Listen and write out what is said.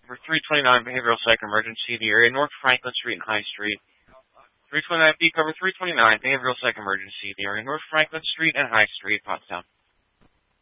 for 329 behavioral psych emergency, the area North Franklin Street and High Street. 329B, cover 329 behavioral psych emergency, the area North Franklin Street and High Street, Pottstown.